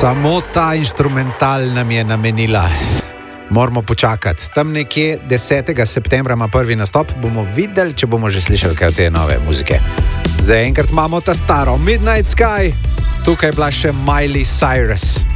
Samo ta instrumental nam je namenila. Moramo počakati. Tam nekje 10. septembra ima prvi nastop, bomo videli, če bomo že slišali kaj od te nove muzike. Zaenkrat imamo ta staro Midnight Sky, tukaj je bila še Miley Cyrus.